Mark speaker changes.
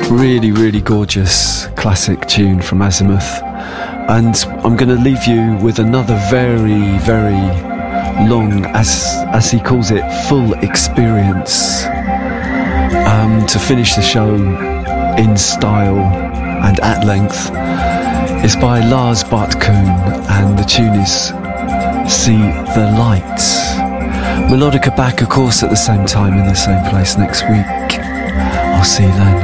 Speaker 1: Really, really gorgeous classic tune from Azimuth. And I'm going to leave you with another very, very long, as he calls it, full experience to finish the show in style and at length. It's by Lars Bartkuhn and the tune is See the Light. Melodica back, of course, at the same time in the same place next week. I'll see you then.